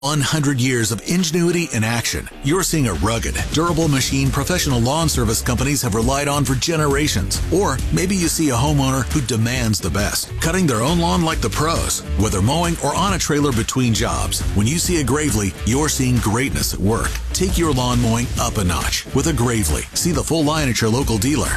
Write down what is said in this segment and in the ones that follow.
100 years of ingenuity in action. You're seeing a rugged, durable machine professional lawn service companies have relied on for generations. Or maybe you see a homeowner who demands the best, cutting their own lawn like the pros, whether mowing or on a trailer between jobs. When you see a Gravely, you're seeing greatness at work. Take your lawn mowing up a notch with a Gravely. See the full line at your local dealer.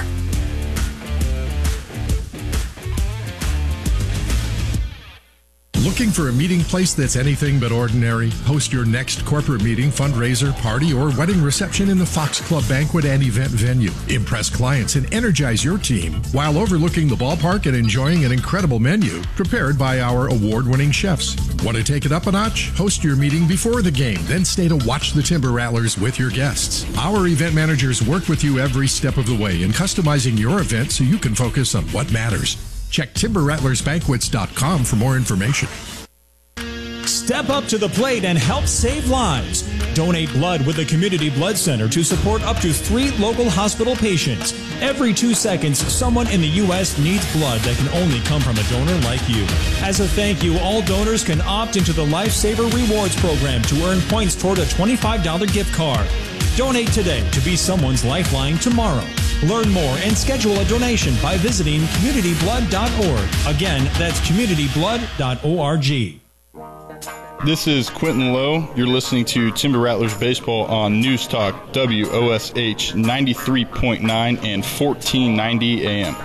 Looking for a meeting place that's anything but ordinary? Host your next corporate meeting, fundraiser, party, or wedding reception in the Fox Club banquet and event venue. Impress clients and energize your team while overlooking the ballpark and enjoying an incredible menu prepared by our award-winning chefs. Want to take it up a notch? Host your meeting before the game, then stay to watch the Timber Rattlers with your guests. Our event managers work with you every step of the way in customizing your event so you can focus on what matters. Check TimberRattlersBanquets.com for more information. Step up to the plate and help save lives. Donate blood with the Community Blood Center to support up to 3 local hospital patients. Every 2 seconds, someone in the U.S. needs blood that can only come from a donor like you. As a thank you, all donors can opt into the Lifesaver Rewards program to earn points toward a $25 gift card. Donate today to be someone's lifeline tomorrow. Learn more and schedule a donation by visiting communityblood.org. Again, that's communityblood.org. This is Quentin Lowe. You're listening to Timber Rattlers Baseball on News Talk WOSH 93.9 and 1490 AM.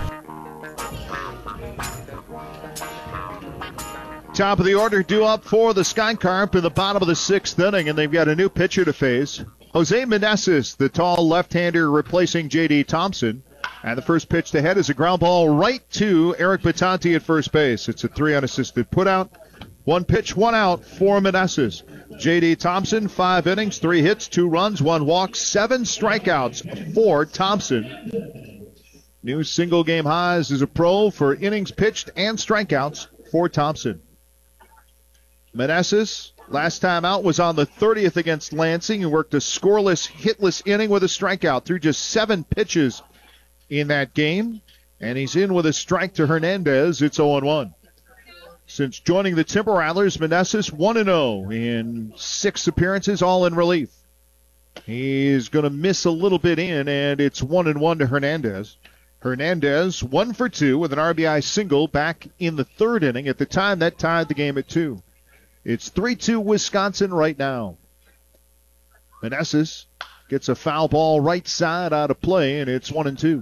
Top of the order due up for the Sky Carp in the bottom of the 6th inning, and they've got a new pitcher to face. Jose Meneses, the tall left-hander replacing J.D. Thompson. And the first pitch to head is a ground ball right to Eric Batanti at first base. It's a 3 unassisted putout. 1 pitch, 1 out for Meneses. J.D. Thompson, 5 innings, 3 hits, 2 runs, 1 walk, 7 strikeouts for Thompson. New single-game highs as a pro for innings pitched and strikeouts for Thompson. Meneses, last time out was on the 30th against Lansing. He worked a scoreless, hitless inning with a strikeout through just 7 pitches in that game. And he's in with a strike to Hernandez. It's 0-1. Since joining the Timber Rattlers, Meneses 1-0 in 6 appearances, all in relief. He's going to miss a little bit in, and it's 1-1 to Hernandez. Hernandez 1 for 2 with an RBI single back in the 3rd inning. At the time, that tied the game at 2. It's 3-2 Wisconsin right now. Meneses gets a foul ball right side out of play, and it's 1-2.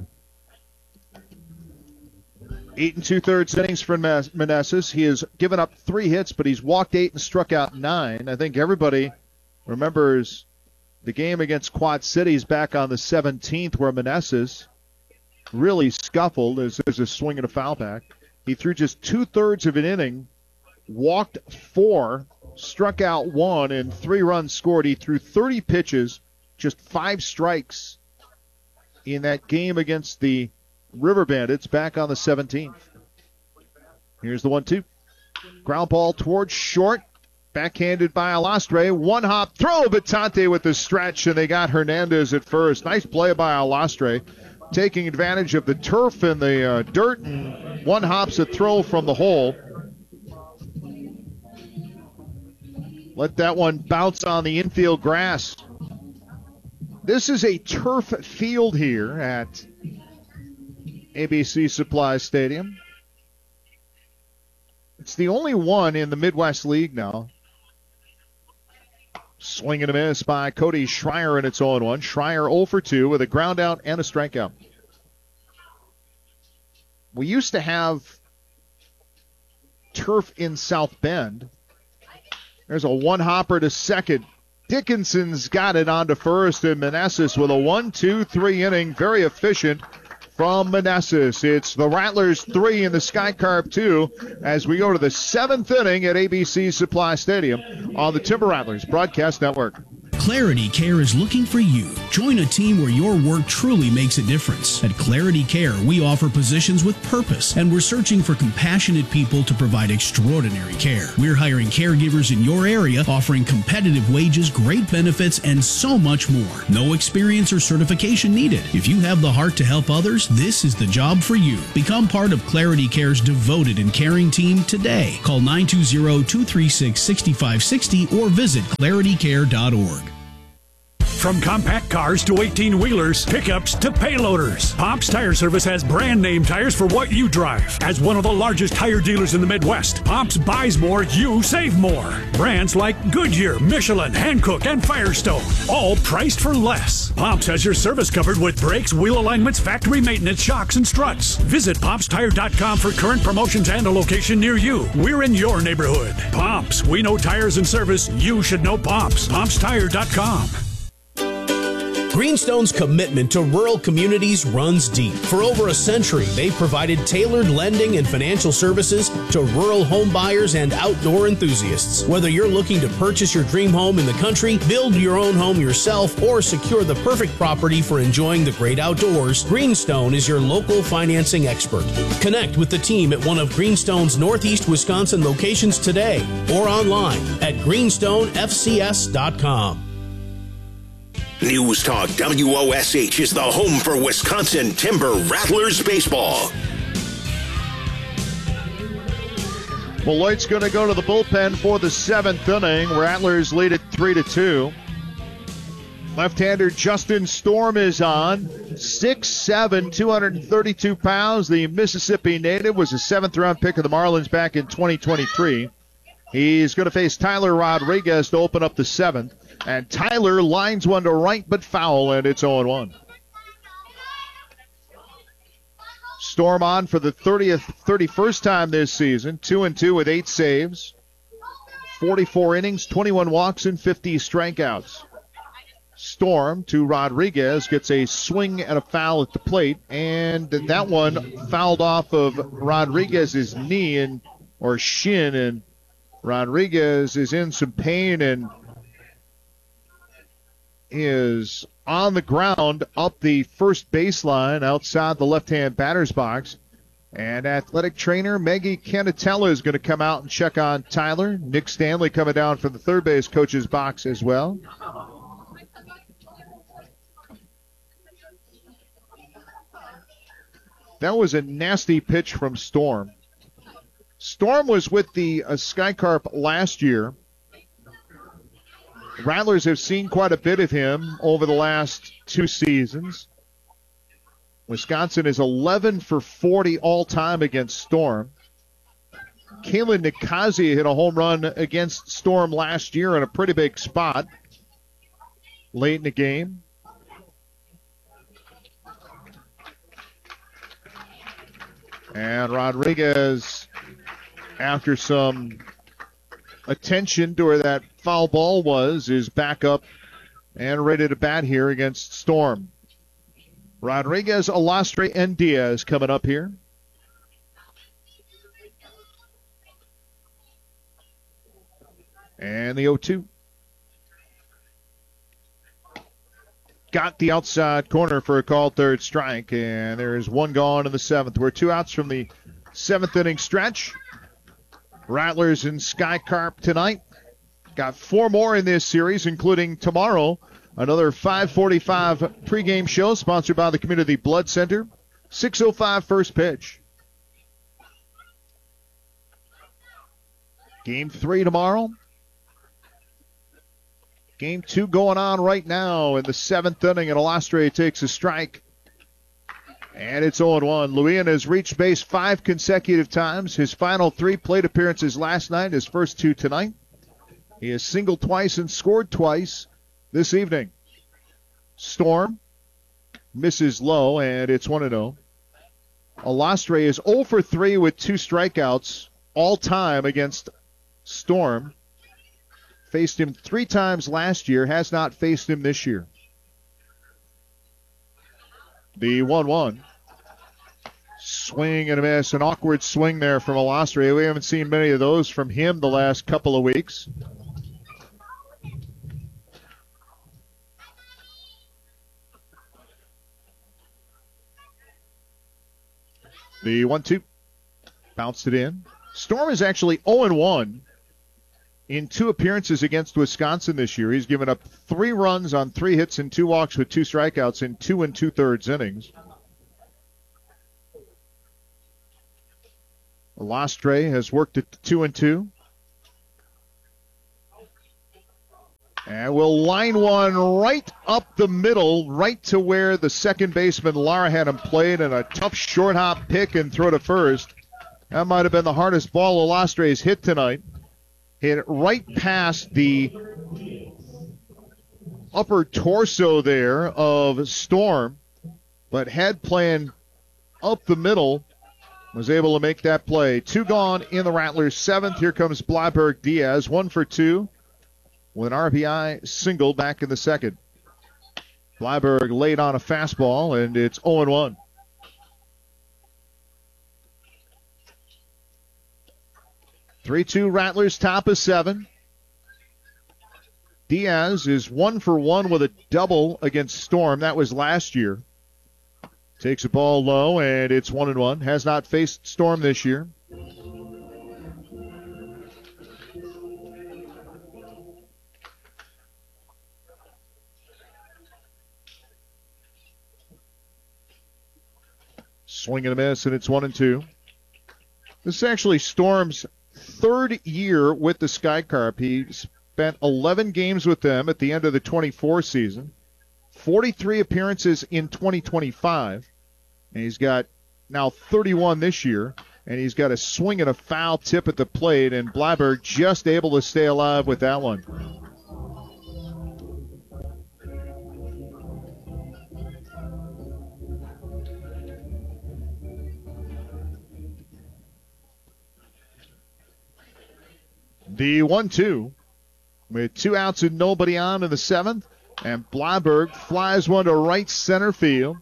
8 2/3 innings for Meneses. He has given up 3 hits, but he's walked 8 and struck out 9. I think everybody remembers the game against Quad Cities back on the 17th where Meneses really scuffled as there's a swing and a foul back. He threw just 2/3 of an inning, walked 4, struck out 1, and 3 runs scored. He threw 30 pitches, just 5 strikes in that game against the River Bandits back on the 17th. Here's the 1-2. Ground ball towards short. Backhanded by Alastre. 1-hop throw. Batanti with the stretch, and they got Hernandez at first. Nice play by Alastre, taking advantage of the turf and the dirt, and 1-hops a throw from the hole. Let that one bounce on the infield grass. This is a turf field here at ABC Supply Stadium. It's the only one in the Midwest League now. Swing and a miss by Cody Schreier, and it's 0-1. Schreier 0 for 2 with a ground out and a strikeout. We used to have turf in South Bend. There's a 1-hopper to second. Dickinson's got it on to first, and Meneses with a 1-2-3 inning. Very efficient from Meneses. It's the Rattlers 3 and the Sky Carp 2 as we go to the 7th inning at ABC Supply Stadium on the Timber Rattlers Broadcast Network. Clarity Care is looking for you. Join a team where your work truly makes a difference. At Clarity Care, we offer positions with purpose, and we're searching for compassionate people to provide extraordinary care. We're hiring caregivers in your area, offering competitive wages, great benefits, and so much more. No experience or certification needed. If you have the heart to help others, this is the job for you. Become part of Clarity Care's devoted and caring team today. Call 920-236-6560 or visit claritycare.org. From compact cars to 18-wheelers, pickups to payloaders, Pops Tire Service has brand name tires for what you drive. As one of the largest tire dealers in the Midwest, Pops buys more, you save more. Brands like Goodyear, Michelin, Hankook, and Firestone, all priced for less. Pops has your service covered with brakes, wheel alignments, factory maintenance, shocks, and struts. Visit PopsTire.com for current promotions and a location near you. We're in your neighborhood. Pops, we know tires and service. You should know Pops. PopsTire.com. Greenstone's commitment to rural communities runs deep. For over a century, they've provided tailored lending and financial services to rural home buyers and outdoor enthusiasts. Whether you're looking to purchase your dream home in the country, build your own home yourself, or secure the perfect property for enjoying the great outdoors, Greenstone is your local financing expert. Connect with the team at one of Greenstone's Northeast Wisconsin locations today or online at greenstonefcs.com. News Talk WOSH is the home for Wisconsin Timber Rattlers baseball. Beloit's going to go to the bullpen for the 7th inning. Rattlers lead it 3-2. Left-hander Justin Storm is on. 6'7", 232 pounds. The Mississippi native was a 7th-round pick of the Marlins back in 2023. He's going to face Tyler Rodriguez to open up the 7th. And Tyler lines one to right but foul, and it's 0-1. Storm on for the 31st time this season. 2-2 with 8 saves. 44 innings, 21 walks, and 50 strikeouts. Storm to Rodriguez gets a swing and a foul at the plate, and that one fouled off of Rodriguez's knee or shin, and Rodriguez is in some pain and is on the ground up the first baseline outside the left-hand batter's box. And athletic trainer Maggie Canatella is going to come out and check on Tyler. Nick Stanley coming down from the third base coach's box as well. That was a nasty pitch from Storm. Storm was with the Skycarp last year. Rattlers have seen quite a bit of him over the last 2 seasons. Wisconsin is 11 for 40 all-time against Storm. Kalen Nikazi hit a home run against Storm last year in a pretty big spot late in the game. And Rodriguez, after some attention to where that foul ball was, is back up and ready to bat here against Storm. Rodriguez, Alastre, and Diaz coming up here. And the 0-2. Got the outside corner for a called third strike, and there is one gone in the 7th. We're 2 outs from the 7th inning stretch. Rattlers and Skycarp tonight. Got 4 more in this series, including tomorrow, another 5:45 pregame show sponsored by the Community Blood Center. 6:05 first pitch. Game 3 tomorrow. Game 2 going on right now in the 7th inning, and Alastre takes a strike. And it's 0-1. Luian has reached base 5 consecutive times. His final 3 plate appearances last night, his first 2 tonight. He has singled twice and scored twice this evening. Storm misses low, and it's 1-0. Alastre is 0 for 3 with 2 strikeouts all time against Storm. Faced him 3 times last year, has not faced him this year. The 1-1. Swing and a miss. An awkward swing there from Alastre. We haven't seen many of those from him the last couple of weeks. The 1-2. Bounced it in. Storm is actually 0-1 in 2 appearances against Wisconsin this year. He's given up 3 runs on 3 hits and 2 walks with 2 strikeouts in 2 2/3 innings. Lastre has worked at 2-2. And we'll line one right up the middle, right to where the second baseman Lara had him played, and a tough short hop pick and throw to first. That might have been the hardest ball Lastre's hit tonight. Hit right past the upper torso there of Storm, but head playing up the middle, was able to make that play. 2 gone in the Rattlers' 7th. Here comes Bleiberg Diaz, 1 for 2. With an RBI single back in the 2nd. Bleiberg laid on a fastball, and it's 0-1. (3-2) Rattlers, top of 7. Diaz is 1 for 1 with a double against Storm. That was last year. Takes a ball low, and it's 1-1. Has not faced Storm this year. Swing and a miss, and it's 1-2. This is actually Storm's 3rd year with the Sky Carp. He spent 11 games with them at the end of the 24 season, 43 appearances in 2025, and he's got now 31 this year, and he's got a swing and a foul tip at the plate, and Bleiberg just able to stay alive with that one. The 1-2 with 2 outs and nobody on in the 7th, and Bleiberg flies one to right center field.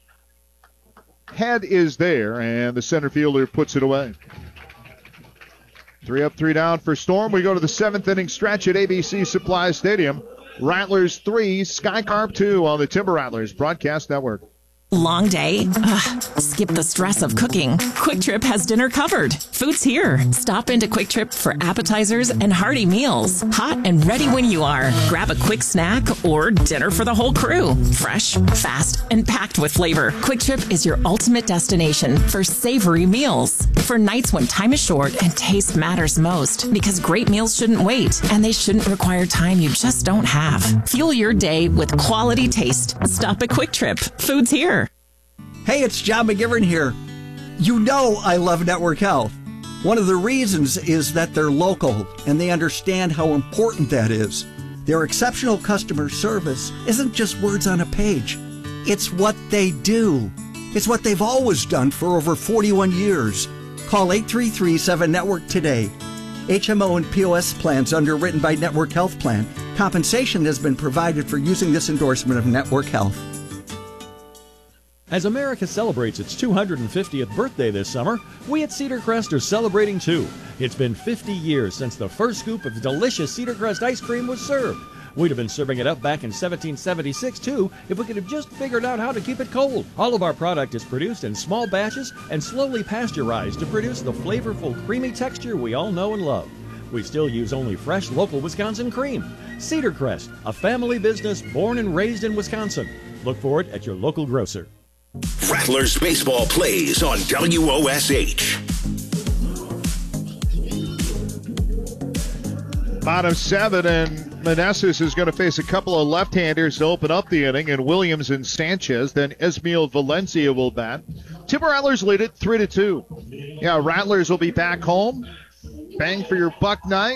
Head is there, and the center fielder puts it away. 3 up, 3 down for Storm. We go to the 7th inning stretch at ABC Supply Stadium. Rattlers 3, Sky Carp 2 on the Timber Rattlers Broadcast Network. Long day? Ugh, skip the stress of cooking. Quick Trip has dinner covered. Food's here. Stop into Quick Trip for appetizers and hearty meals. Hot and ready when you are. Grab a quick snack or dinner for the whole crew. Fresh, fast, and packed with flavor. Quick Trip is your ultimate destination for savory meals. For nights when time is short and taste matters most. Because great meals shouldn't wait, and they shouldn't require time you just don't have. Fuel your day with quality taste. Stop at Quick Trip. Food's here. Hey, it's John McGivern here. You know I love Network Health. One of the reasons is that they're local and they understand how important that is. Their exceptional customer service isn't just words on a page. It's what they do. It's what they've always done for over 41 years. Call 833-7-NETWORK today. HMO and POS plans underwritten by Network Health Plan. Compensation has been provided for using this endorsement of Network Health. As America celebrates its 250th birthday this summer, we at Cedar Crest are celebrating too. It's been 50 years since the first scoop of delicious Cedar Crest ice cream was served. We'd have been serving it up back in 1776 too if we could have just figured out how to keep it cold. All of our product is produced in small batches and slowly pasteurized to produce the flavorful, creamy texture we all know and love. We still use only fresh, local Wisconsin cream. Cedar Crest, a family business born and raised in Wisconsin. Look for it at your local grocer. Rattlers baseball plays on WOSH. Bottom 7, and Manassas is going to face a couple of left-handers to open up the inning, and Williams and Sanchez. Then Esmail Valencia will bat. Timber Rattlers lead it 3-2. Yeah, Rattlers will be back home. Bang for your buck night.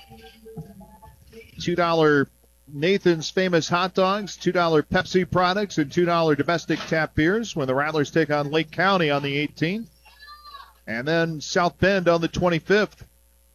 $2 Nathan's Famous Hot Dogs, $2 Pepsi products, and $2 domestic tap beers when the Rattlers take on Lake County on the 18th. And then South Bend on the 25th.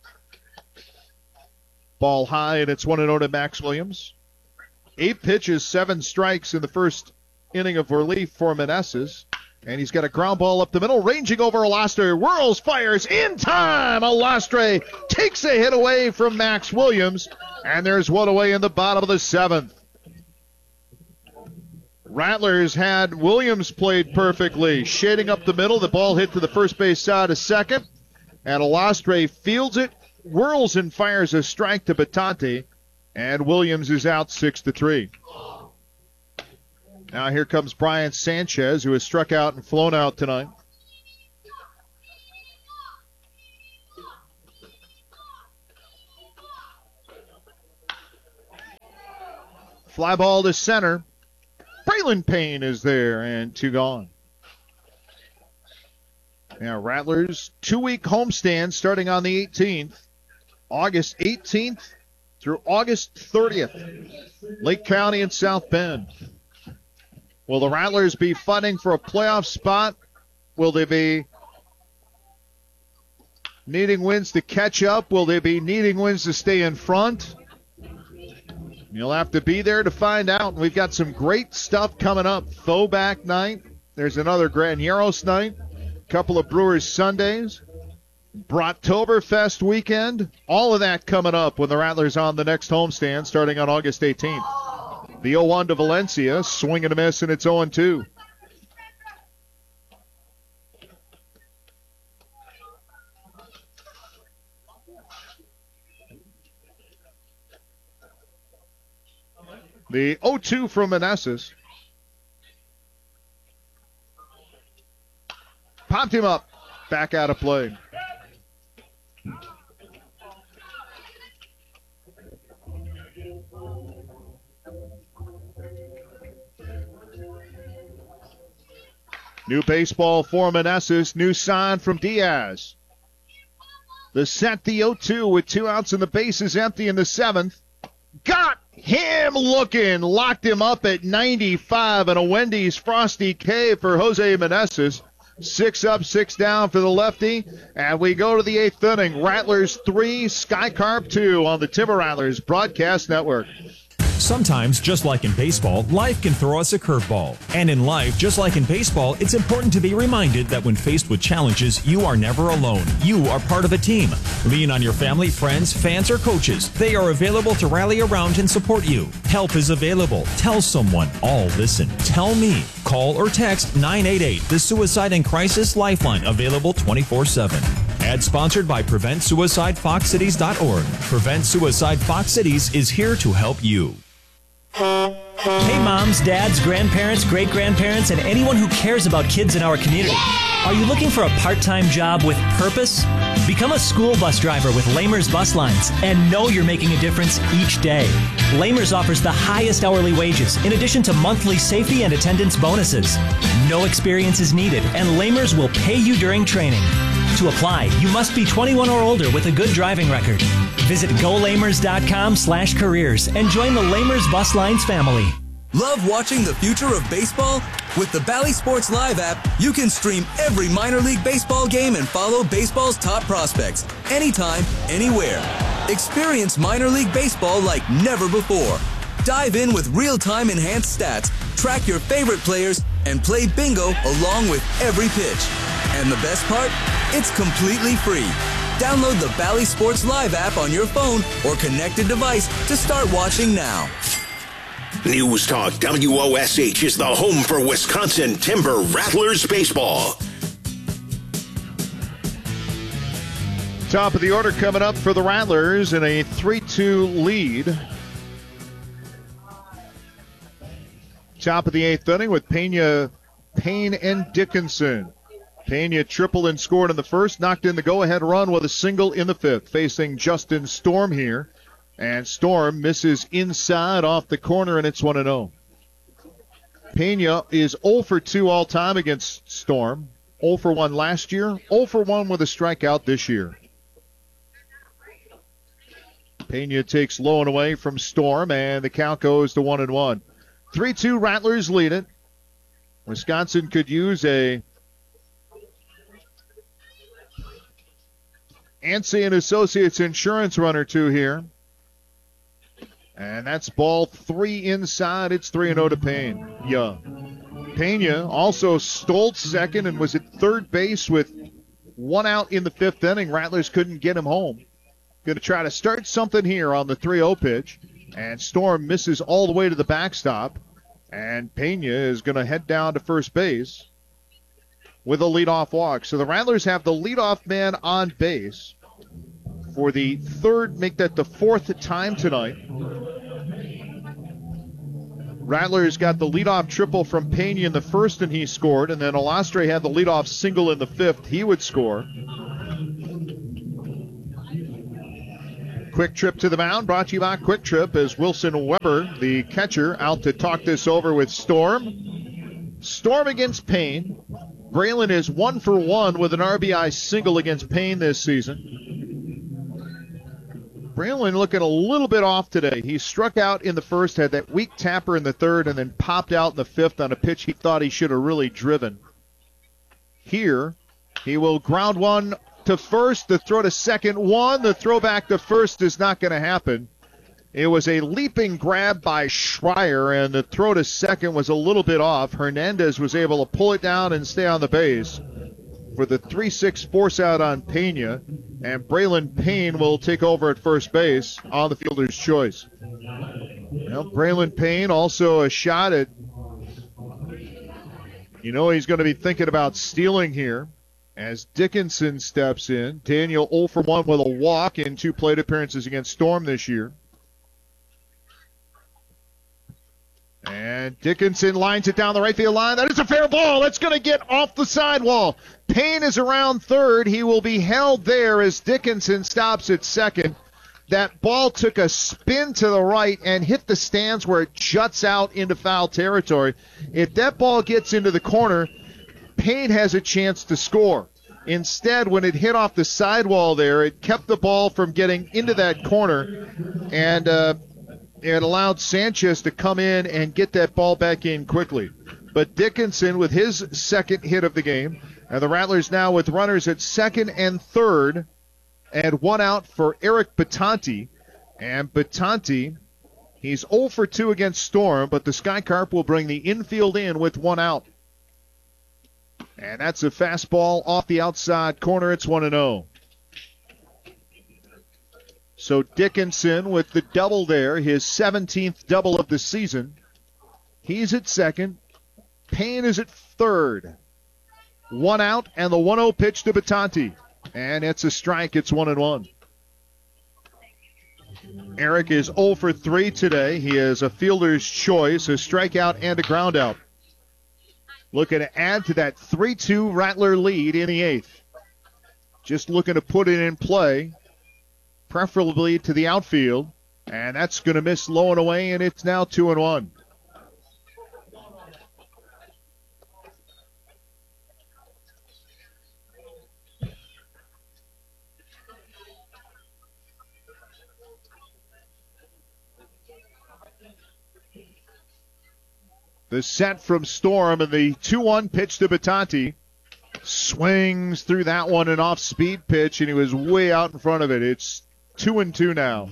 Ball high, and it's 1-0 to Max Williams. 8 pitches, 7 strikes in the first inning of relief for Manassas. And he's got a ground ball up the middle, ranging over Alastre. Whirls, fires, in time! Alastre takes a hit away from Max Williams. And there's one away in the bottom of the 7th. Rattlers had Williams played perfectly, shading up the middle. The ball hit to the first base side of second, and Alastre fields it, whirls and fires a strike to Batante, and Williams is out 6-3. Now here comes Brian Sanchez, who has struck out and flown out tonight. Fly ball to center. Braylon Payne is there, and 2 gone. Now, Rattlers, 2-week homestand starting on the 18th. August 18th through August 30th. Lake County and South Bend. Will the Rattlers be fighting for a playoff spot? Will they be needing wins to catch up? Will they be needing wins to stay in front? You'll have to be there to find out. We've got some great stuff coming up. Throwback night. There's another Graneros night. A couple of Brewers Sundays. Brattoberfest weekend. All of that coming up when the Rattlers on the next homestand starting on August 18th. The 0-1 to Valencia. Swing and a miss, and it's 0-2. The 0-2 from Manassas. Popped him up. Back out of play. New baseball for Manassas. New sign from Diaz. The set, the 0-2 with 2 outs and the base is empty in the 7th. Got him looking. Locked him up at 95 and a Wendy's Frosty K for Jose Manassas. 6 up, 6 down for the lefty. And we go to the 8th inning. Rattlers 3, Skycarp 2 on the Timber Rattlers Broadcast Network. Sometimes, just like in baseball, life can throw us a curveball. And in life, just like in baseball, it's important to be reminded that when faced with challenges, you are never alone. You are part of a team. Lean on your family, friends, fans, or coaches. They are available to rally around and support you. Help is available. Tell someone. All listen. Tell me. Call or text 988, the Suicide and Crisis Lifeline, available 24/7. Ad sponsored by PreventSuicideFoxCities.org. Prevent Suicide Fox Cities is here to help you. Hey moms, dads, grandparents, great-grandparents, and anyone who cares about kids in our community. Are you looking for a part-time job with purpose? Become a school bus driver with Lamers Bus Lines and know you're making a difference each day. Lamers offers the highest hourly wages in addition to monthly safety and attendance bonuses. No experience is needed, and Lamers will pay you during training. To apply, you must be 21 or older with a good driving record. Visit golamers.com/careers and join the Lamers Bus Lines family. Love watching the future of baseball? With the Bally Sports Live app, you can stream every minor league baseball game and follow baseball's top prospects anytime, anywhere. Experience minor league baseball like never before. Dive in with real-time enhanced stats, track your favorite players, and play bingo along with every pitch. And the best part? It's completely free. Download the Bally Sports Live app on your phone or connected device to start watching now. News Talk WOSH is the home for Wisconsin Timber Rattlers baseball. Top of the order coming up for the Rattlers in a 3-2 lead. Top of the 8th inning with Pena, Payne, and Dickinson. Pena tripled and scored in the first, knocked in the go-ahead run with a single in the 5th, facing Justin Storm here. And Storm misses inside off the corner, and it's 1-0. Pena is 0 for 2 all-time against Storm. 0 for 1 last year, 0 for 1 with a strikeout this year. Pena takes low and away from Storm, and the count goes to 1-1. 3-2 Rattlers lead it. Wisconsin could use a Ansey and Associates insurance run or two here. And that's ball 3 inside. It's 3-0 to Payne. Pena also stole second and was at third base with 1 out in the 5th inning. Rattlers couldn't get him home. Going to try to start something here on the 3-0 pitch. And Storm misses all the way to the backstop. And Pena is going to head down to first base with a leadoff walk. So the Rattlers have the leadoff man on base for the third, make that the fourth time tonight. Rattlers got the leadoff triple from Pena in the first, and he scored. And then Alastre had the leadoff single in the fifth. He would score. Quick Trip to the mound, brought to you by Quick Trip, as Wilson Weber, the catcher, out to talk this over with Storm. Storm against Payne. Braylon is 1 for 1 with an RBI single against Payne this season. Braylon looking a little bit off today. He struck out in the first, had that weak tapper in the third, and then popped out in the fifth on a pitch he thought he should have really driven. Here, he will ground one to first. The throw to second, one. The throw back to first is not going to happen. It was a leaping grab by Schreier, and the throw to second was a little bit off. Hernandez was able to pull it down and stay on the base for the 3-6 force out on Pena, and Braylon Payne will take over at first base on the fielder's choice. Well, Braylon Payne also a shot at, he's going to be thinking about stealing here as Dickinson steps in. Daniel 0 for 1 with a walk in 2 plate appearances against Storm this year. And Dickinson lines it down the right field line. That is a fair ball. That's going to get off the sidewall. Payne is around third. He will be held there as Dickinson stops at second. That ball took a spin to the right and hit the stands where it juts out into foul territory. If that ball gets into the corner, Payne has a chance to score. Instead, when it hit off the sidewall there, it kept the ball from getting into that corner, and it allowed Sanchez to come in and get that ball back in quickly. But Dickinson with his second hit of the game, and the Rattlers now with runners at second and third, and 1 out for Eric Batanti. And Batanti, he's 0 for 2 against Storm, but the Sky Carp will bring the infield in with 1 out. And that's a fastball off the outside corner. It's 1-0. So Dickinson with the double there, his 17th double of the season. He's at second. Payne is at third. 1 out, and the 1-0 pitch to Batanti. And it's a strike. It's 1-1. Eric is 0 for 3 today. He is a fielder's choice, a strikeout and a groundout. Looking to add to that 3-2 Rattler lead in the 8th. Just looking to put it in play, preferably to the outfield. And that's going to miss low and away, and it's now 2-1. The set from Storm, and the 2-1 pitch to Batanti. Swings through that one, an off-speed pitch, and he was way out in front of it. It's 2-2 now.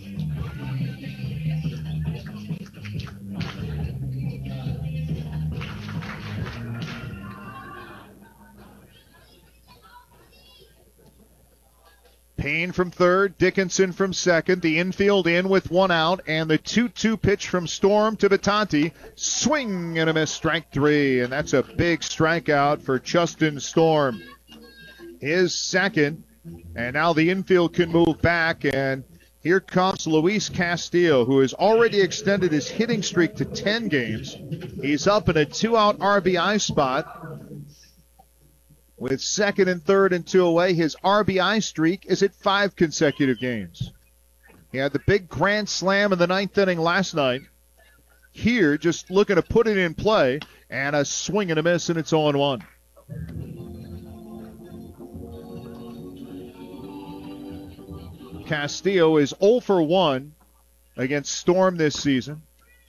Payne from third, Dickinson from second, the infield in with 1 out, and the 2-2 pitch from Storm to Batanti. Swing and a miss, strike 3, and that's a big strikeout for Justin Storm. His second, and now the infield can move back, and here comes Luis Castillo, who has already extended his hitting streak to 10 games. He's up in a 2-out RBI spot. With second and third and 2 away, his RBI streak is at 5 consecutive games. He had the big grand slam in the 9th inning last night. Here, just looking to put it in play, and a swing and a miss, and it's 0-1. Castillo is 0 for 1 against Storm this season.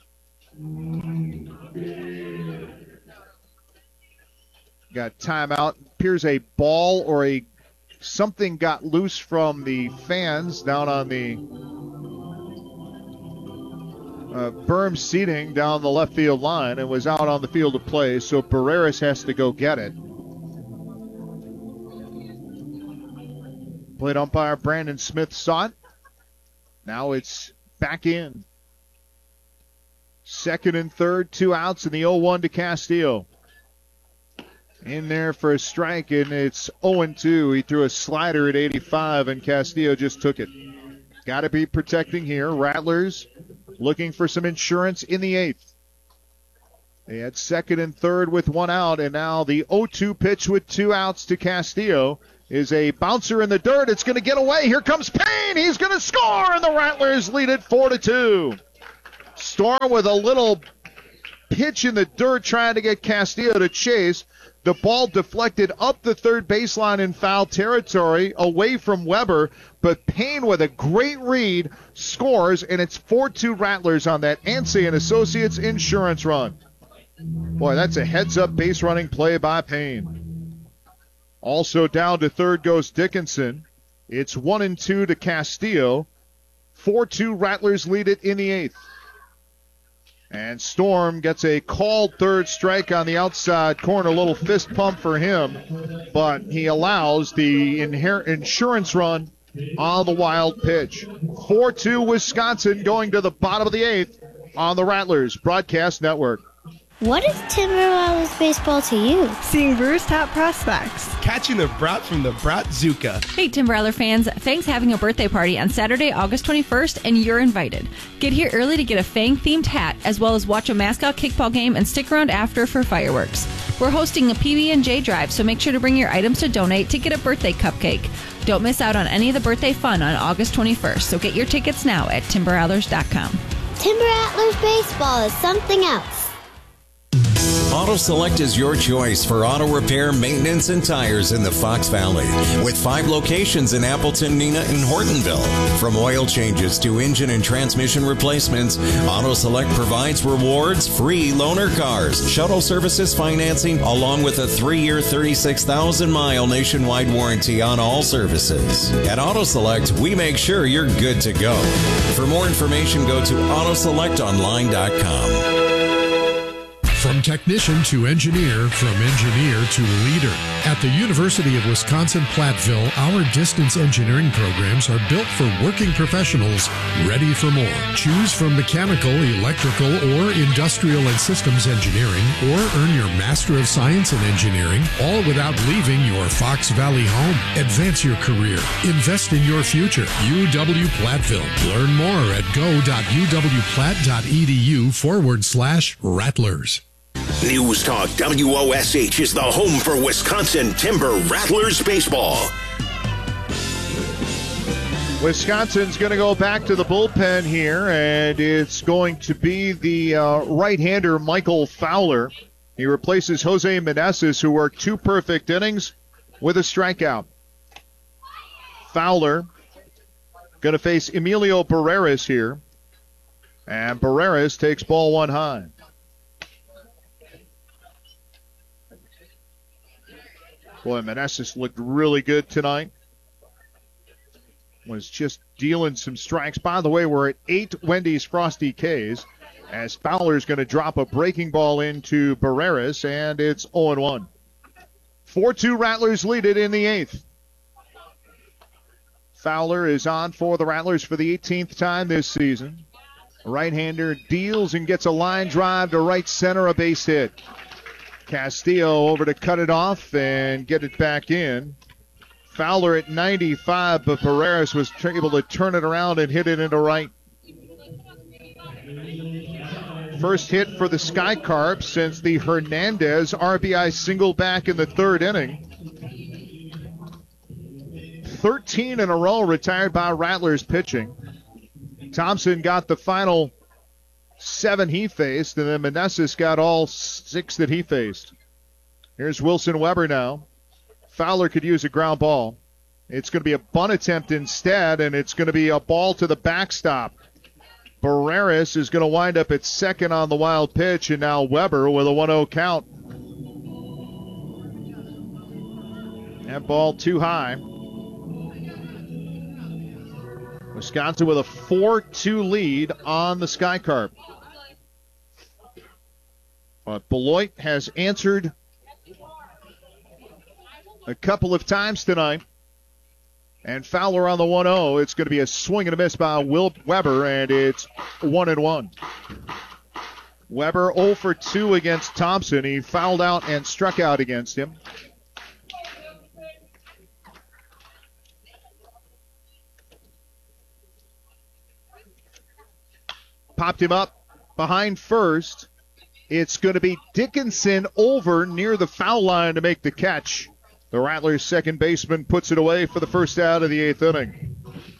Got timeout. Appears a ball or something got loose from the fans down on the berm seating down the left field line and was out on the field of play, so Barreras has to go get it. Plate umpire Brandon Smith saw it. Now it's back in. Second and third, 2 outs, and the 0-1 to Castillo. In there for a strike, and it's 0-2. He threw a slider at 85, and Castillo just took it. Got to be protecting here. Rattlers looking for some insurance in the 8th. They had second and third with 1 out, and now the 0-2 pitch with 2 outs to Castillo is a bouncer in the dirt. It's going to get away. Here comes Payne. He's going to score, and the Rattlers lead it 4-2. Storm with a little pitch in the dirt trying to get Castillo to chase. The ball deflected up the third baseline in foul territory away from Weber, but Payne with a great read scores, and it's 4-2 Rattlers on that Ansay and Associates insurance run. Boy, that's a heads-up base running play by Payne. Also down to third goes Dickinson. It's 1-2 to Castillo. 4-2 Rattlers lead it in the 8th. And Storm gets a called third strike on the outside corner. A little fist pump for him, but he allows the insurance run on the wild pitch. 4-2 Wisconsin going to the bottom of the 8th on the Rattlers Broadcast Network. What is Timber Rattlers baseball to you? Seeing Brewers' top prospects. Catching the brat from the Bratzuka. Hey, Timber Rattler fans. Fang's having a birthday party on Saturday, August 21st, and you're invited. Get here early to get a Fang-themed hat, as well as watch a mascot kickball game and stick around after for fireworks. We're hosting a PB&J drive, so make sure to bring your items to donate to get a birthday cupcake. Don't miss out on any of the birthday fun on August 21st, so get your tickets now at timberrattlers.com. Timber Rattlers baseball is something else. Auto Select is your choice for auto repair, maintenance, and tires in the Fox Valley. With 5 locations in Appleton, Neenah, and Hortonville. From oil changes to engine and transmission replacements, Auto Select provides rewards, free loaner cars, shuttle services financing, along with a 3-year, 36,000-mile nationwide warranty on all services. At Auto Select, we make sure you're good to go. For more information, go to autoselectonline.com. From technician to engineer, from engineer to leader. At the University of Wisconsin-Platteville, our distance engineering programs are built for working professionals ready for more. Choose from mechanical, electrical, or industrial and systems engineering, or earn your Master of Science in Engineering, all without leaving your Fox Valley home. Advance your career. Invest in your future. UW-Platteville. Learn more at go.uwplatt.edu/Rattlers. News Talk WOSH is the home for Wisconsin Timber Rattlers baseball. Wisconsin's going to go back to the bullpen here, and it's going to be the right-hander Michael Fowler. He replaces Jose Meneses, who worked 2 perfect innings with a strikeout. Fowler going to face Emilio Barreras here, and Barreras takes ball 1 high. Boy, Meneses looked really good tonight. Was just dealing some strikes. By the way, we're at 8 Wendy's Frosty K's as Fowler's going to drop a breaking ball into Barreras, and it's 0-1. 4-2 Rattlers lead it in the 8th. Fowler is on for the Rattlers for the 18th time this season. Right-hander deals and gets a line drive to right center, a base hit. Castillo over to cut it off and get it back in. Fowler at 95, but Barreras was able to turn it around and hit it into right. First hit for the Sky Carps since the Hernandez RBI single back in the 3rd inning. 13 in a row retired by Rattlers pitching. Thompson got the final 7 he faced, and then Meneses got all 6 that he faced. Here's Wilson Weber now. Fowler could use a ground ball. It's going to be a bunt attempt instead, and it's going to be a ball to the backstop. Barreras is going to wind up at second on the wild pitch, and now Weber with a 1-0 count. That ball too high. Wisconsin with a 4-2 lead on the Sky Carp. But Beloit has answered a couple of times tonight. And Fowler on the 1-0. It's going to be a swing and a miss by Will Weber, and it's 1-1. Weber 0 for 2 against Thompson. He fouled out and struck out against him. Popped him up behind first. It's going to be Dickinson over near the foul line to make the catch. The Rattlers' second baseman puts it away for the first out of the 8th inning.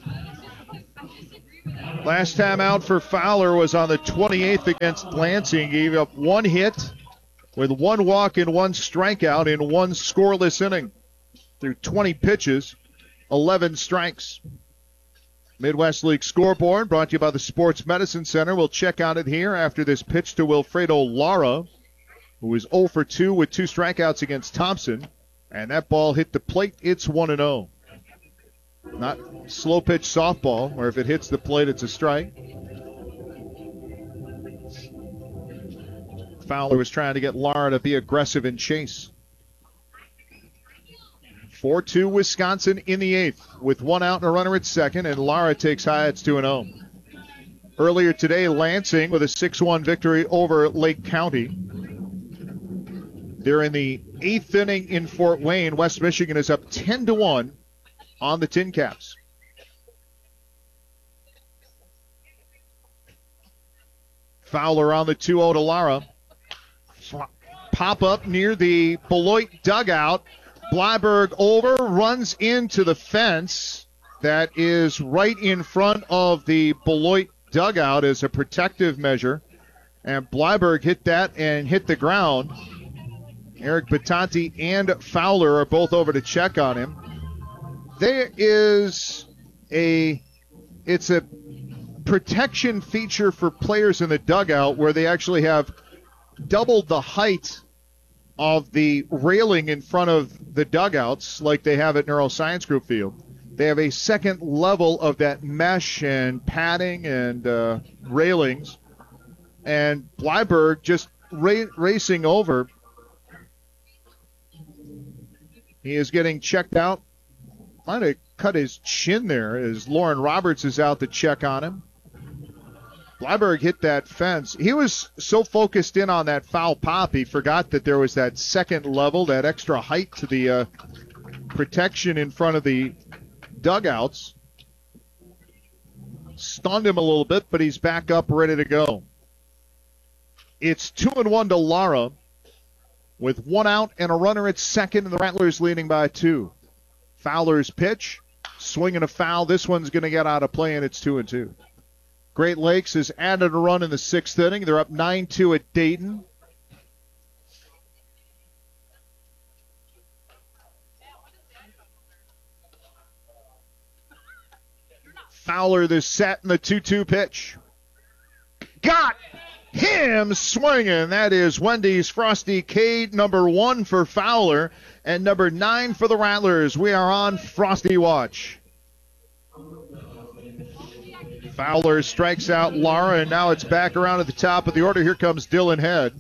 Last time out for Fowler was on the 28th against Lansing. He gave up 1 hit with 1 walk and 1 strikeout in 1 scoreless inning. Through 20 pitches, 11 strikes. Midwest League scoreboard brought to you by the Sports Medicine Center. We'll check on it here after this pitch to Wilfredo Lara, who is 0 for 2 with 2 strikeouts against Thompson. And that ball hit the plate. It's 1-0. Not slow pitch softball, where if it hits the plate, it's a strike. Fowler was trying to get Lara to be aggressive and chase. 4-2 Wisconsin in the 8th with 1 out and a runner at second, and Lara takes high. It's 2-0. Earlier today, Lansing with a 6-1 victory over Lake County. They're in the 8th inning in Fort Wayne. West Michigan is up 10-1 on the Tin Caps. Fowler on the 2-0 to Lara. Pop up near the Beloit dugout. Bleiberg over, runs into the fence that is right in front of the Beloit dugout as a protective measure. And Bleiberg hit that and hit the ground. Eric Batanti and Fowler are both over to check on him. It's a protection feature for players in the dugout where they actually have doubled the height of the railing in front of the dugouts like they have at Neuroscience Group Field. They have a second level of that mesh and padding and railings. And Bleiberg just racing over. He is getting checked out. Might have cut his chin there as Lauren Roberts is out to check on him. Bleiberg hit that fence. He was so focused in on that foul pop, he forgot that there was that second level, that extra height to the protection in front of the dugouts. Stunned him a little bit, but he's back up, ready to go. It's 2-1 to Lara with 1 out and a runner at second, and the Rattlers leading by 2. Fowler's pitch, swinging a foul. This one's going to get out of play, and it's 2-2. Great Lakes has added a run in the 6th inning. They're up 9-2 at Dayton. Fowler the set in the 2-2 pitch. Got him swinging. That is Wendy's Frosty Cade, number 1 for Fowler and number 9 for the Rattlers. We are on Frosty Watch. Fowler strikes out Lara, and now it's back around at the top of the order. Here comes Dylan Head.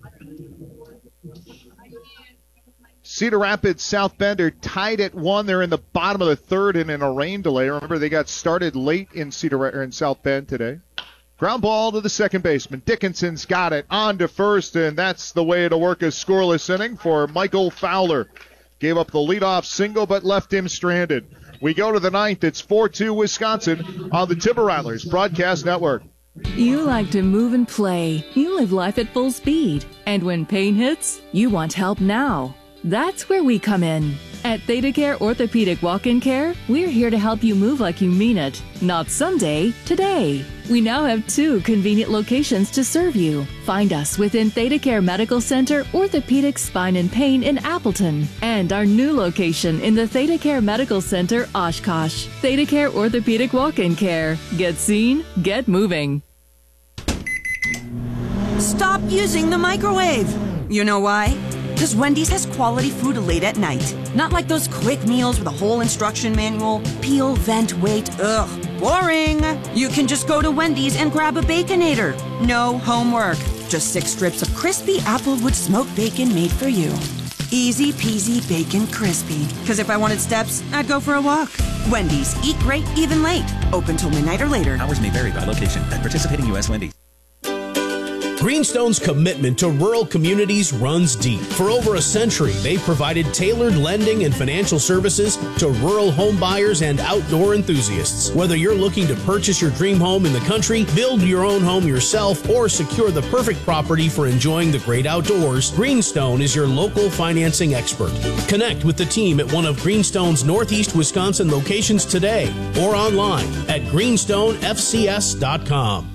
Cedar Rapids, South Bend are tied at 1. They're in the bottom of the 3rd and in a rain delay. Remember, they got started late in South Bend today. Ground ball to the second baseman. Dickinson's got it on to first, and that's the way to work a scoreless inning for Michael Fowler. Gave up the leadoff single, but left him stranded. We go to the 9th. It's 4-2 Wisconsin on the Timber Rattlers Broadcast Network. You like to move and play. You live life at full speed. And when pain hits, you want help now. That's where we come in. At ThedaCare Orthopedic Walk-In Care, we're here to help you move like you mean it. Not someday, today. We now have 2 convenient locations to serve you. Find us within ThedaCare Medical Center, Orthopedic Spine and Pain in Appleton, and our new location in the ThedaCare Medical Center, Oshkosh. ThedaCare Orthopedic Walk-In Care. Get seen, get moving. Stop using the microwave. You know why? Because Wendy's has quality food late at night. Not like those quick meals with a whole instruction manual. Peel, vent, wait. Ugh, boring. You can just go to Wendy's and grab a Baconator. No homework. Just 6 strips of crispy Applewood smoked bacon made for you. Easy peasy bacon crispy. Because if I wanted steps, I'd go for a walk. Wendy's. Eat great, even late. Open till midnight or later. Hours may vary by location. At participating U.S. Wendy's. Greenstone's commitment to rural communities runs deep. For over a century, they've provided tailored lending and financial services to rural home buyers and outdoor enthusiasts. Whether you're looking to purchase your dream home in the country, build your own home yourself, or secure the perfect property for enjoying the great outdoors, Greenstone is your local financing expert. Connect with the team at one of Greenstone's Northeast Wisconsin locations today or online at greenstonefcs.com.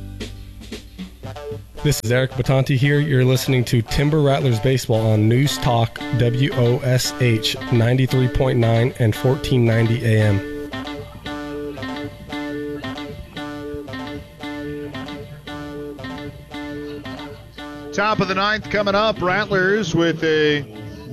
This is Eric Batanti here. You're listening to Timber Rattlers Baseball on News Talk WOSH 93.9 and 1490 AM. Top of the ninth coming up. Rattlers with a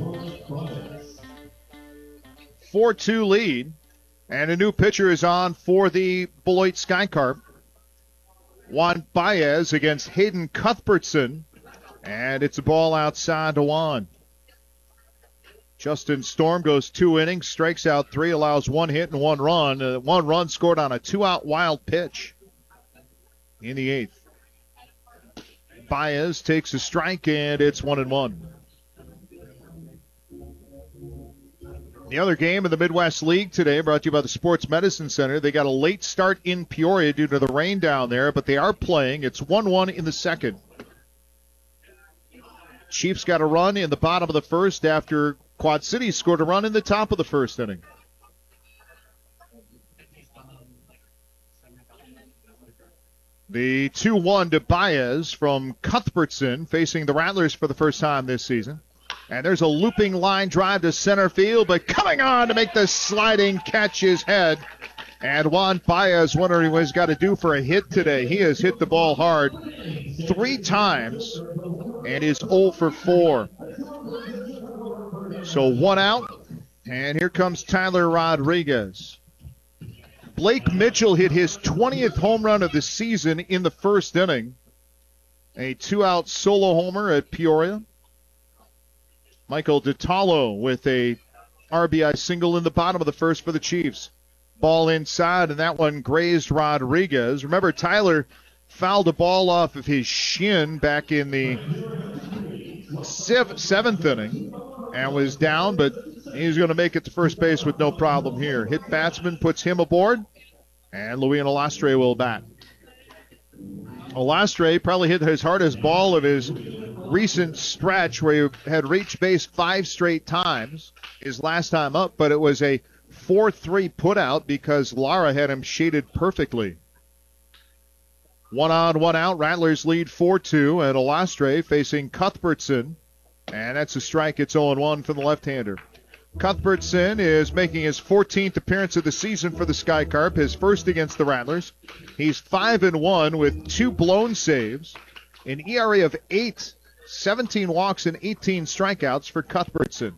4-2 lead. And a new pitcher is on for the Beloit Skycarp. Juan Baez against Hayden Cuthbertson. And it's a ball outside to Juan. Justin Storm goes 2 innings, strikes out 3, allows 1 hit and 1 run. 1 run scored on a 2-out wild pitch in the 8th. Baez takes a strike, and it's 1-1. The other game in the Midwest League today, brought to you by the Sports Medicine Center. They got a late start in Peoria due to the rain down there, but they are playing. It's 1-1 in the second. Chiefs got a run in the bottom of the first after Quad Cities scored a run in the top of the first inning. The 2-1 to Baez from Cuthbertson, facing the Rattlers for the first time this season. And there's a looping line drive to center field, but coming on to make the sliding catch his head. And Juan Baez wondering what he's got to do for a hit today. He has hit the ball hard 3 times and is 0 for 4. So 1 out, and here comes Tyler Rodriguez. Blake Mitchell hit his 20th home run of the season in the first inning. A 2-out solo homer at Peoria. Michael DiTallo with a RBI single in the bottom of the first for the Chiefs. Ball inside, and that one grazed Rodriguez. Remember, Tyler fouled a ball off of his shin back in the 7th inning and was down, but he's going to make it to first base with no problem here. Hit batsman puts him aboard, and Luis Alastre will bat. Alastre probably hit his hardest ball of his recent stretch where he had reached base 5 straight times his last time up, but it was a 4-3 putout because Lara had him shaded perfectly. 1 on, 1 out. Rattlers lead 4-2, and Alastre facing Cuthbertson, and that's a strike. It's 0-1 for the left-hander. Cuthbertson is making his 14th appearance of the season for the Skycarp, his first against the Rattlers. He's 5-1 with 2 blown saves, an ERA of 8, 17 walks and 18 strikeouts for Cuthbertson.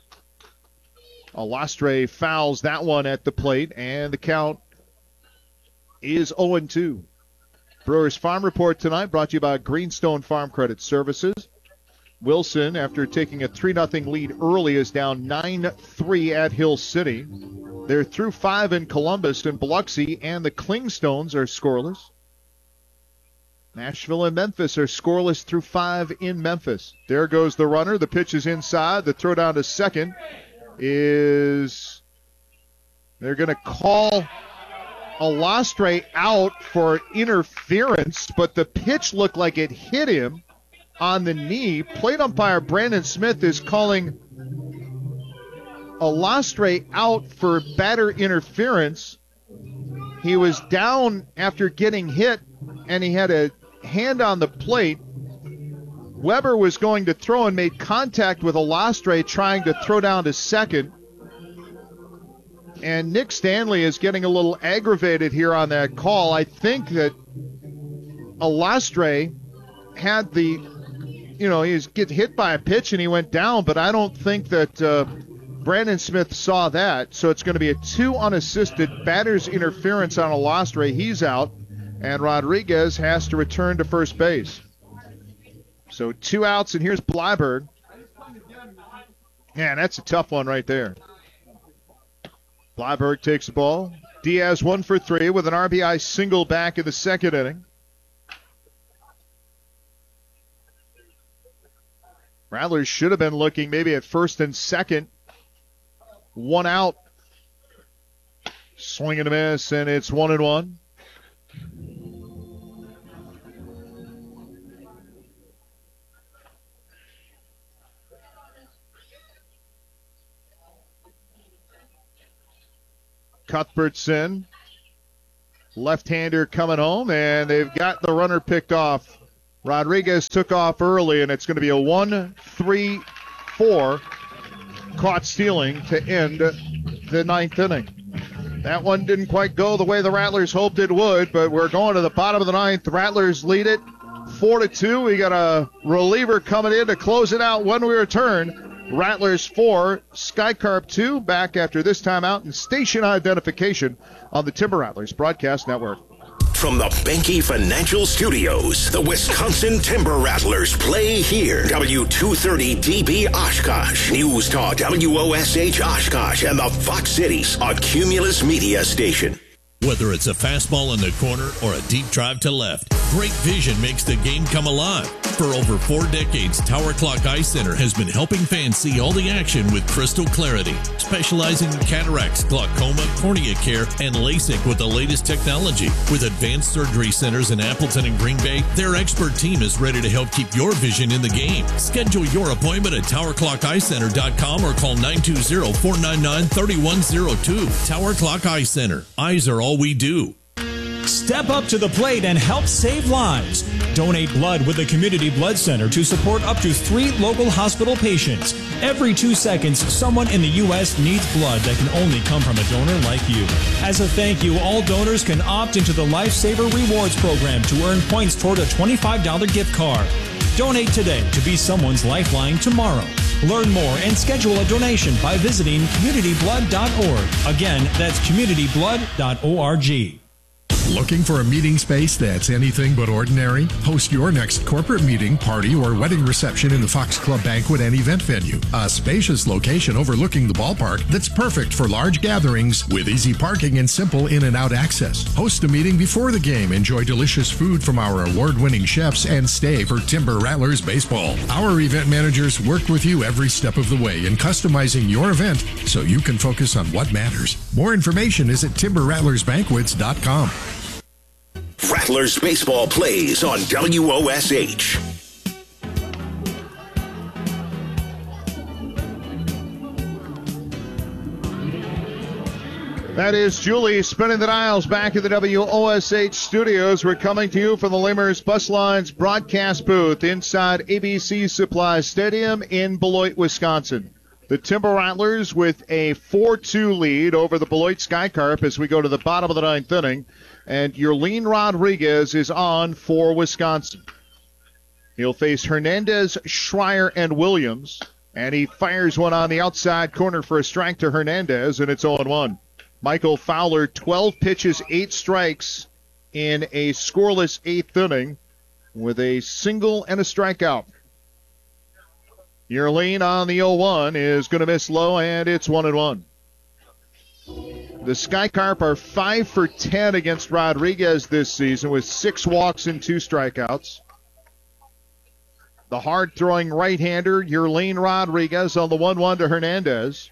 Alastre fouls that one at the plate, and the count is 0-2. Brewers Farm Report tonight brought to you by Greenstone Farm Credit Services. Wilson, after taking a 3-0 lead early, is down 9-3 at Hill City. They're through 5 in Columbus and Biloxi, and the Klingstones are scoreless. Nashville and Memphis are scoreless through 5 in Memphis. There goes the runner. The pitch is inside. The throw down to second is they're going to call Alastre out for interference, but the pitch looked like it hit him on the knee. Plate umpire Brandon Smith is calling Alastre out for batter interference. He was down after getting hit, and he had a hand on the plate. Weber was going to throw and made contact with Alastre, trying to throw down to second. And Nick Stanley is getting a little aggravated here on that call. I think that Alastre had the, he gets hit by a pitch and he went down, but I don't think that Brandon Smith saw that. So it's going to be a 2 unassisted batter's interference on Alastre. He's out, and Rodriguez has to return to first base. So 2 outs, and here's Blyberg. Man, that's a tough one right there. Blyberg takes the ball. Diaz 1 for 3 with an RBI single back in the second inning. Rattlers should have been looking maybe at first and second. One out. Swing and a miss, and it's 1-1. Cuthbertson, left-hander coming home, and they've got the runner picked off. Rodriguez took off early, and it's going to be a 1-3-4 caught stealing to end the ninth inning. That one didn't quite go the way the Rattlers hoped it would, but we're going to the bottom of the ninth. The Rattlers lead it 4-2. We got a reliever coming in to close it out when we return. Rattlers 4, Skycarp 2, back after this timeout and station identification on the Timber Rattlers Broadcast Network. From the Benke Financial Studios, the Wisconsin Timber Rattlers play here. W230DB Oshkosh, News Talk WOSH Oshkosh, and the Fox Cities, a Cumulus media station. Whether it's a fastball in the corner or a deep drive to left, great vision makes the game come alive. For over 4 decades, Tower Clock Eye Center has been helping fans see all the action with crystal clarity, specializing in cataracts, glaucoma, cornea care, and LASIK with the latest technology. With advanced surgery centers in Appleton and Green Bay, their expert team is ready to help keep your vision in the game. Schedule your appointment at TowerClockEyeCenter.com or call 920-499-3102. Tower Clock Eye Center. Eyes are all we do. Step up to the plate and help save lives. Donate blood with the Community Blood Center to support up to 3 local hospital patients. Every 2 seconds, someone in the U.S. needs blood that can only come from a donor like you. As a thank you, all donors can opt into the Lifesaver Rewards program to earn points toward a $25 gift card. Donate today to be someone's lifeline tomorrow. Learn more and schedule a donation by visiting communityblood.org. Again, that's communityblood.org. Looking for a meeting space that's anything but ordinary? Host your next corporate meeting, party, or wedding reception in the Fox Club Banquet and Event Venue. A spacious location overlooking the ballpark that's perfect for large gatherings with easy parking and simple in and out access. Host a meeting before the game, enjoy delicious food from our award-winning chefs, and stay for Timber Rattlers baseball. Our event managers work with you every step of the way in customizing your event so you can focus on what matters. More information is at timberrattlersbanquets.com. Rattlers baseball plays on WOSH. That is Julie spinning the dials back at the WOSH studios. We're coming to you from the Lamers Bus Lines broadcast booth inside ABC Supply Stadium in Beloit, Wisconsin. The Timber Rattlers with a 4-2 lead over the Beloit Skycarp as we go to the bottom of the ninth inning. And Yerlin Rodriguez is on for Wisconsin. He'll face Hernandez, Schreier, and Williams. And he fires one on the outside corner for a strike to Hernandez, and it's 0-1. Michael Fowler, 12 pitches, 8 strikes in a scoreless 8th inning with a single and a strikeout. Yerlin on the 0-1 is going to miss low, and it's 1-1. The Skycarp are 5 for 10 against Rodriguez this season with 6 walks and 2 strikeouts. The hard-throwing right-hander, Yerlin Rodriguez, on the 1-1 to Hernandez.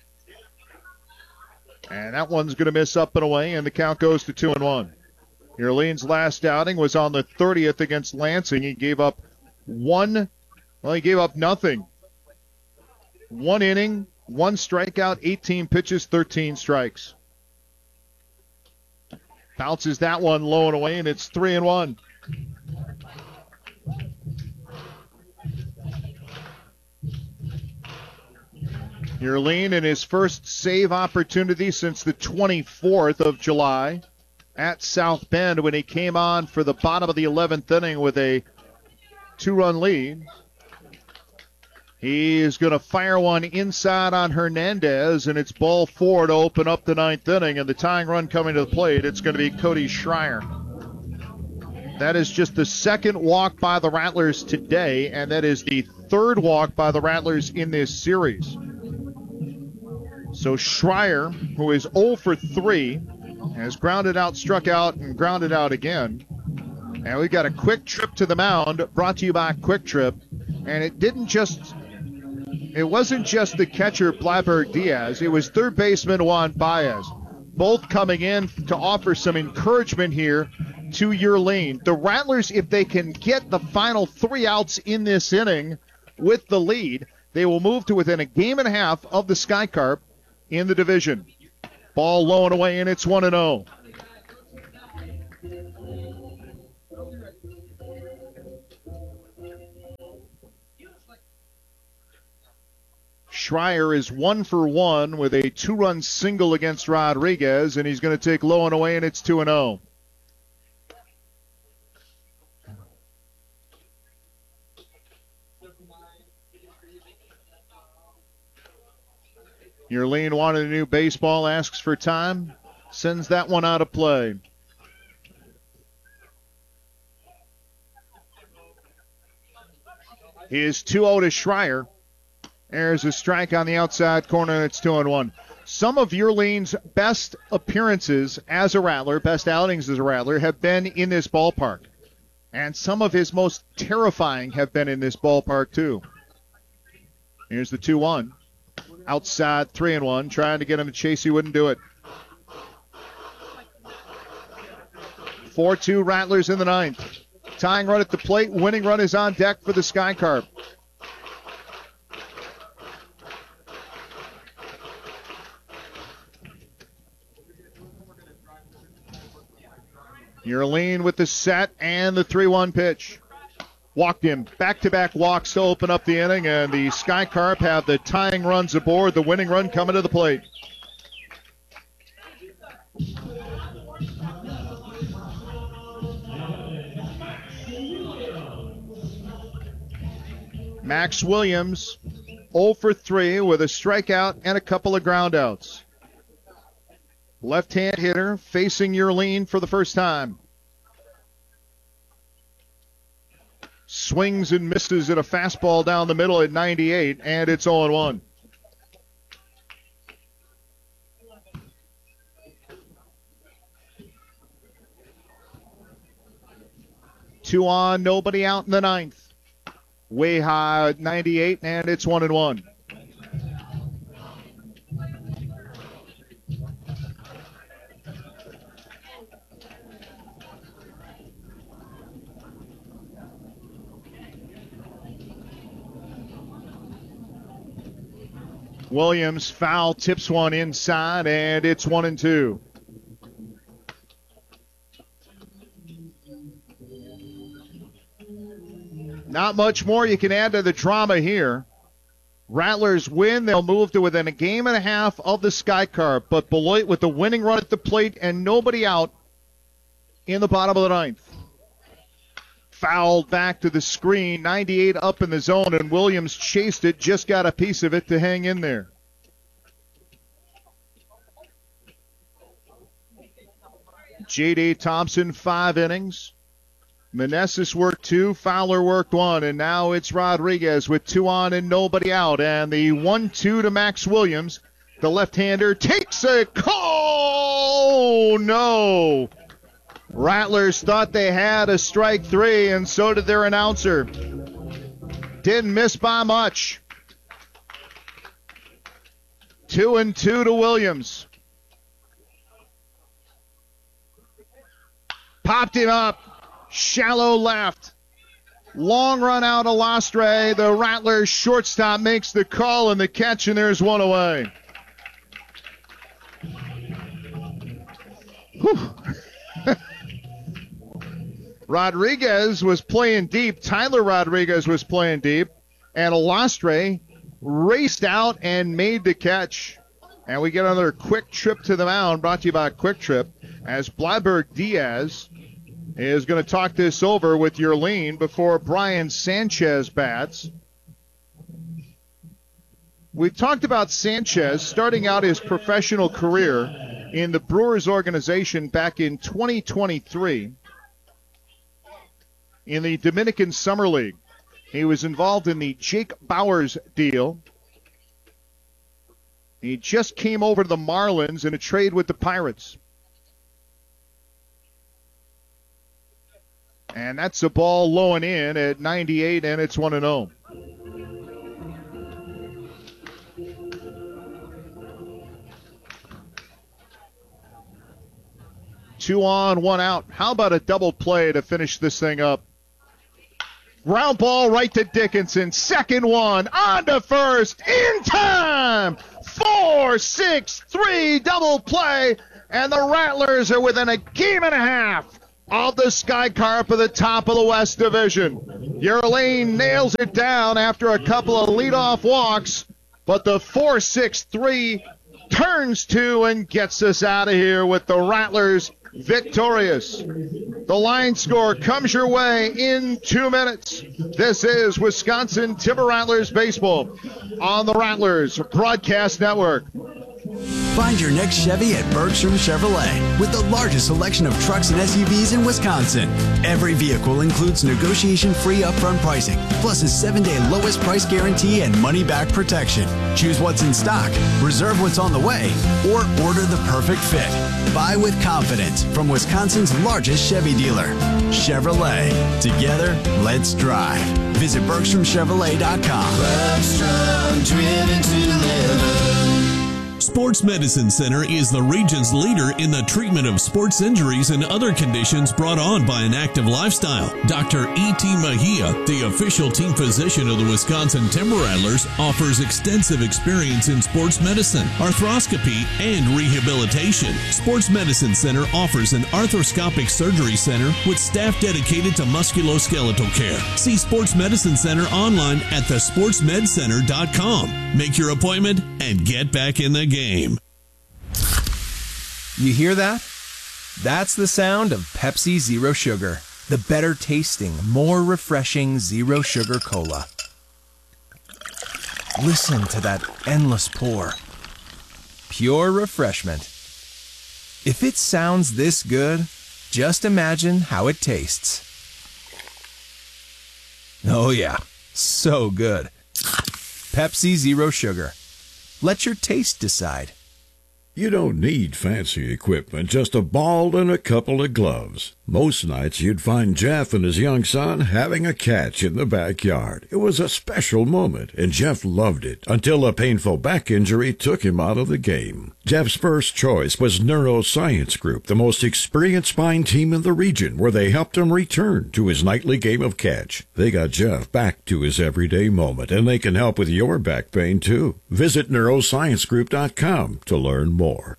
And that one's going to miss up and away, and the count goes to 2-1. Yerlin's last outing was on the 30th against Lansing. He gave up nothing. 1 inning, 1 strikeout, 18 pitches, 13 strikes. Bounces that one low and away, and it's 3-1. Yerlin in his first save opportunity since the 24th of July at South Bend when he came on for the bottom of the 11th inning with a 2-run lead. He is going to fire one inside on Hernandez, and it's ball 4 to open up the 9th inning, and the tying run coming to the plate, it's going to be Cody Schreier. That is just the second walk by the Rattlers today, and that is the 3rd walk by the Rattlers in this series. So Schreier, who is 0 for 3, has grounded out, struck out, and grounded out again. And we've got a Quick Trip to the mound brought to you by Quick Trip, and it didn't just it wasn't just the catcher, Blyberg Diaz. It was third baseman Juan Baez. Both coming in to offer some encouragement here to Yerlin. The Rattlers, if they can get the final 3 outs in this inning with the lead, they will move to within a game and a half of the Sky Carp in the division. Ball low and away, and it's 1-0. Schreier is 1 for 1 with a 2-run single against Rodriguez, and he's going to take low and away, and it's 2-0. Yerlin wanted a new baseball, asks for time, sends that one out of play. Is 2-0 to Schreier. There's a strike on the outside corner, and it's 2-1. Some of Yerlin's best appearances as a Rattler, best outings as a Rattler, have been in this ballpark. And some of his most terrifying have been in this ballpark, too. Here's the 2-1. Outside, 3-1. Trying to get him to chase. He wouldn't do it. 4-2 Rattlers in the ninth. Tying run at the plate. Winning run is on deck for the Sky Carp. Yerlin with the set and the 3-1 pitch. Walked him. Back-to-back walks to open up the inning, and the Sky Carp have the tying runs aboard. The winning run coming to the plate. Max Williams, 0 for 3 with a strikeout and a couple of groundouts. Left-hand hitter facing Yerlin for the first time. Swings and misses at a fastball down the middle at 98, and it's 0-1. Two on, nobody out in the ninth. Way high at 98, and it's 1-1. Williams foul, tips one inside, and it's 1-2. Not much more you can add to the drama here. Rattlers win. They'll move to within a game and a half of the Sky Carp. But Beloit with the winning run at the plate and nobody out in the bottom of the ninth. Fouled back to the screen. 98 up in the zone, and Williams chased it. Just got a piece of it to hang in there. J.D. Thompson, 5 innings. Meneses worked 2, Fowler worked 1, and now it's Rodriguez with 2 on and nobody out. And the 1-2 to Max Williams. The left-hander takes a call. Oh, no. Rattlers thought they had a strike 3, and so did their announcer. Didn't miss by much. 2-2 to Williams. Popped him up. Shallow left. Long run out of Lastre. The Rattlers shortstop makes the call and the catch, and there's one away. Rodriguez was playing deep. Tyler Rodriguez was playing deep. And Lastre raced out and made the catch. And we get another quick trip to the mound, brought to you by Quick Trip, as Blyberg Diaz is going to talk this over with Yerlin before Brian Sanchez bats. We've talked about Sanchez starting out his professional career in the Brewers organization back in 2023 in the Dominican Summer League. He was involved in the Jake Bauers deal. He just came over to the Marlins in a trade with the Pirates. And that's a ball low and in at 98, and it's 1-0. 2 on, 1 out. How about a double play to finish this thing up? Ground ball right to Dickinson. Second one on to first in time. 4-6-3 double play, and the Rattlers are within a game and a half of the Sky Carp at the top of the West Division. Yerlane nails it down after a couple of leadoff walks, but the 4-6-3 turns 2 and gets us out of here with the Rattlers victorious. The line score comes your way in 2 minutes. This is Wisconsin Timber Rattlers baseball on the Rattlers Broadcast Network. Find your next Chevy at Bergstrom Chevrolet with the largest selection of trucks and SUVs in Wisconsin. Every vehicle includes negotiation-free upfront pricing, plus a 7-day lowest price guarantee and money-back protection. Choose what's in stock, reserve what's on the way, or order the perfect fit. Buy with confidence from Wisconsin's largest Chevy dealer, Chevrolet. Together, let's drive. Visit BergstromChevrolet.com. Bergstrom, driven to live. Sports Medicine Center is the region's leader in the treatment of sports injuries and other conditions brought on by an active lifestyle. Dr. E.T. Mejia, the official team physician of the Wisconsin Timber Rattlers, offers extensive experience in sports medicine, arthroscopy, and rehabilitation. Sports Medicine Center offers an arthroscopic surgery center with staff dedicated to musculoskeletal care. See Sports Medicine Center online at thesportsmedcenter.com. Make your appointment and get back in the game. You hear that? That's the sound of Pepsi Zero Sugar, the better tasting, more refreshing zero sugar cola. Listen to that endless pour. Pure refreshment. If it sounds this good, just imagine how it tastes. Oh yeah, so good. Pepsi Zero Sugar. Let your taste decide. You don't need fancy equipment, just a ball and a couple of gloves. Most nights you'd find Jeff and his young son having a catch in the backyard. It was a special moment, and Jeff loved it until a painful back injury took him out of the game. Jeff's first choice was Neuroscience Group, the most experienced spine team in the region, where they helped him return to his nightly game of catch. They got Jeff back to his everyday moment, and they can help with your back pain too. Visit neurosciencegroup.com to learn more.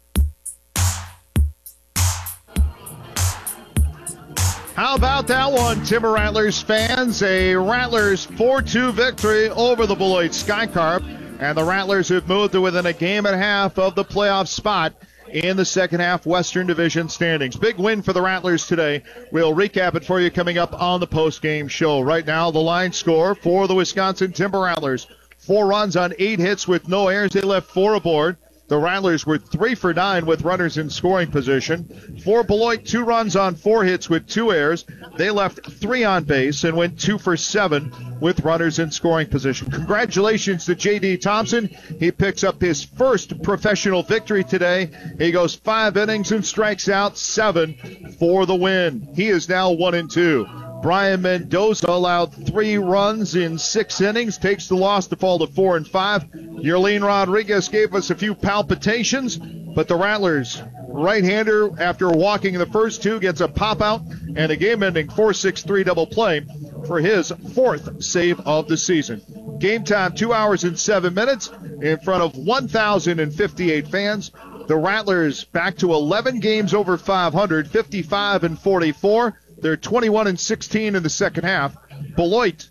How about that one, Timber Rattlers fans? A Rattlers 4-2 victory over the Beloit Sky Carp, and the Rattlers have moved to within a game and a half of the playoff spot in the second half Western Division standings. Big win for the Rattlers today. We'll recap it for you coming up on the post-game show. Right now, the line score for the Wisconsin Timber Rattlers: 4 runs on 8 hits with no errors. They left 4 aboard. The Rattlers were 3 for 9 with runners in scoring position. For Beloit, 2 runs on 4 hits with 2 errors. They left 3 on base and went 2 for 7 with runners in scoring position. Congratulations to J.D. Thompson. He picks up his first professional victory today. He goes 5 innings and strikes out 7 for the win. He is now 1-2. Brian Mendoza allowed 3 runs in 6 innings, takes the loss to fall to 4-5. Yerlene Rodriguez gave us a few palpitations, but the Rattlers right-hander, after walking the first 2, gets a pop-out and a game-ending 4-6-3 double play for his 4th save of the season. Game time, 2 hours and 7 minutes in front of 1,058 fans. The Rattlers back to 11 games over 500, 55-44. They're 21-16 in the second half. Beloit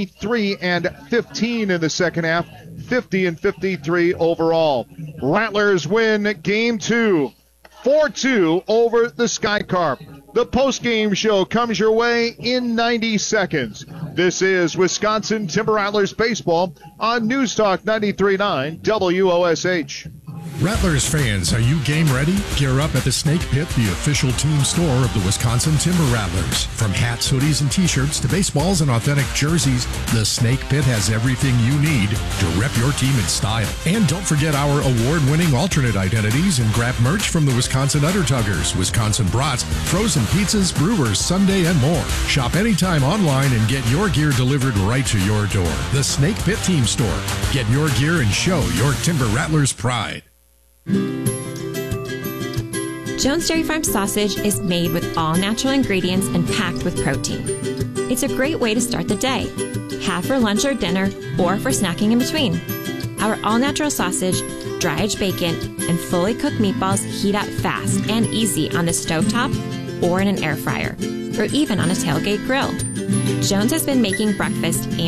23-15 in the second half, 50-53 overall. Rattlers win game 2, 4-2 over the Sky Carp. The post-game show comes your way in 90 seconds. This is Wisconsin Timber Rattlers baseball on News Talk 93.9 WOSH. Rattlers fans, are you game ready? Gear up at the Snake Pit, the official team store of the Wisconsin Timber Rattlers. From hats, hoodies, and t-shirts to baseballs and authentic jerseys, the Snake Pit has everything you need to rep your team in style. And don't forget our award-winning alternate identities and grab merch from the Wisconsin Undertuggers, Wisconsin Brats, frozen pizzas, brewers, Sunday, and more. Shop anytime online and get your gear delivered right to your door. The Snake Pit Team Store. Get your gear and show your Timber Rattlers pride. Jones Dairy Farm sausage is made with all natural ingredients and packed with protein. It's a great way to start the day. Have for lunch or dinner, or for snacking in between. Our all-natural sausage, dry-aged bacon, and fully cooked meatballs heat up fast and easy on the stovetop or in an air fryer, or even on a tailgate grill. Jones has been making breakfast and